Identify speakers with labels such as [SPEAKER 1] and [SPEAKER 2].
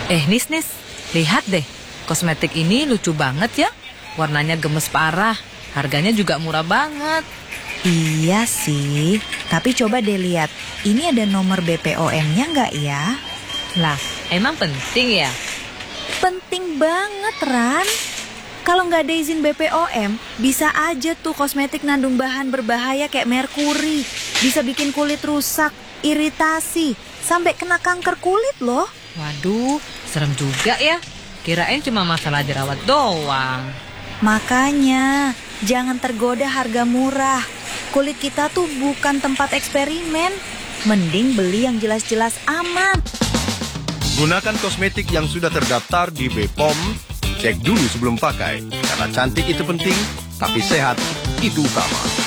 [SPEAKER 1] Nis, lihat deh. Kosmetik ini lucu banget ya. Warnanya gemes parah. Harganya juga murah banget.
[SPEAKER 2] Iya sih, tapi coba deh lihat. Ini ada nomor BPOM-nya nggak ya?
[SPEAKER 1] Lah, emang penting ya?
[SPEAKER 2] Penting banget, Ran. Kalau nggak ada izin BPOM, bisa aja tuh kosmetik nandung bahan berbahaya kayak merkuri. Bisa bikin kulit rusak, iritasi, sampai kena kanker kulit loh.
[SPEAKER 1] Waduh, serem juga ya. Kirain cuma masalah jerawat doang.
[SPEAKER 2] Makanya, jangan tergoda harga murah. Kulit kita tuh bukan tempat eksperimen. Mending beli yang jelas-jelas aman.
[SPEAKER 3] Gunakan kosmetik yang sudah terdaftar di BPOM. Cek dulu sebelum pakai. Karena cantik itu penting, tapi sehat itu utama.